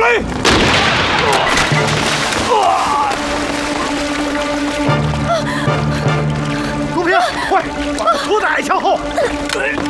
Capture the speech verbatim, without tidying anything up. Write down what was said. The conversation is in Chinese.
追！ 杜平，快把他拖在矮墙后！